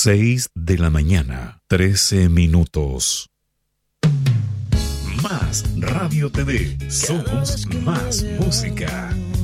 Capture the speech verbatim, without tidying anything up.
seis de la mañana, trece minutos. Más Radio T V. Somos más música.